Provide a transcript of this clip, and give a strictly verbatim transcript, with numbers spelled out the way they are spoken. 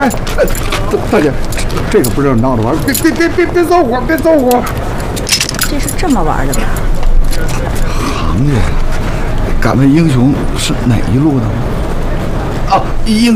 哎，大大姐，这个不是闹着玩，别别别别别走火，别走火。 这是这么玩的吧？ 行家，敢问英雄是哪一路的吗？啊，英。